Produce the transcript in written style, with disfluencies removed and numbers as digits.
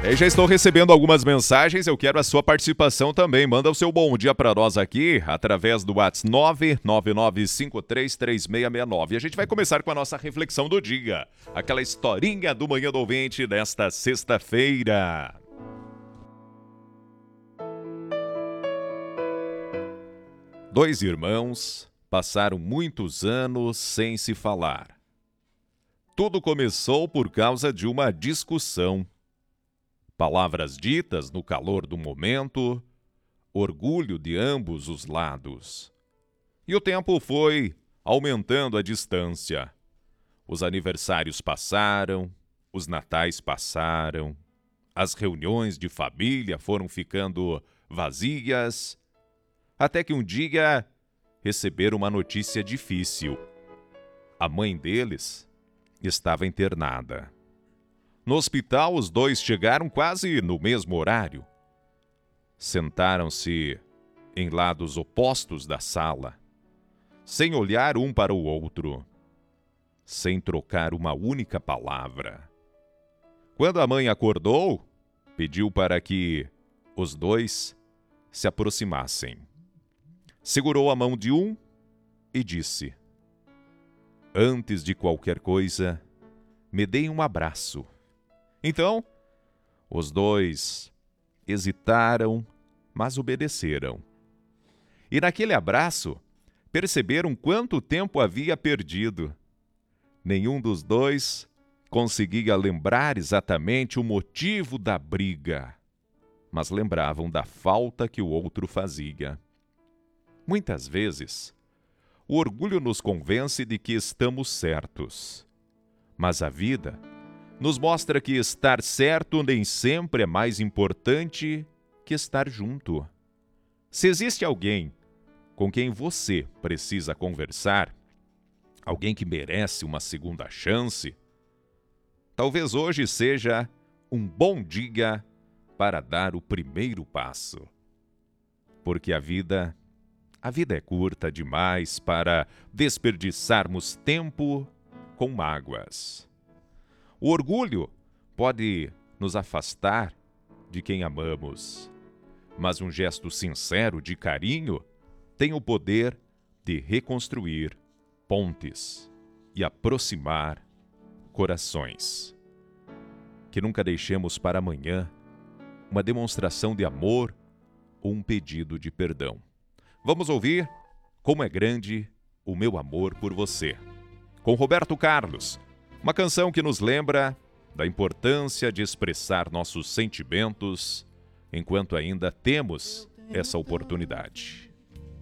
Eu já estou recebendo algumas mensagens, eu quero a sua participação também. Manda o seu bom dia para nós aqui, através do WhatsApp 999533669. E a gente vai começar com a nossa reflexão do dia. Aquela historinha do Manhã do Ouvinte desta sexta-feira. Dois irmãos passaram muitos anos sem se falar. Tudo começou por causa de uma discussão. Palavras ditas no calor do momento, orgulho de ambos os lados. E o tempo foi aumentando a distância. Os aniversários passaram, os natais passaram, as reuniões de família foram ficando vazias, até que um dia receberam uma notícia difícil. A mãe deles estava internada. No hospital, os dois chegaram quase no mesmo horário. Sentaram-se em lados opostos da sala, sem olhar um para o outro, sem trocar uma única palavra. Quando a mãe acordou, pediu para que os dois se aproximassem. Segurou a mão de um e disse: "Antes de qualquer coisa, me deem um abraço." Então, os dois hesitaram, mas obedeceram. E naquele abraço, perceberam quanto tempo havia perdido. Nenhum dos dois conseguia lembrar exatamente o motivo da briga, mas lembravam da falta que o outro fazia. Muitas vezes, o orgulho nos convence de que estamos certos, mas a vida nos mostra que estar certo nem sempre é mais importante que estar junto. Se existe alguém com quem você precisa conversar, alguém que merece uma segunda chance, talvez hoje seja um bom dia para dar o primeiro passo. Porque a vida é curta demais para desperdiçarmos tempo com mágoas. O orgulho pode nos afastar de quem amamos, mas um gesto sincero de carinho tem o poder de reconstruir pontes e aproximar corações. Que nunca deixemos para amanhã uma demonstração de amor ou um pedido de perdão. Vamos ouvir Como é Grande o Meu Amor por Você, com Roberto Carlos. Uma canção que nos lembra da importância de expressar nossos sentimentos enquanto ainda temos essa oportunidade.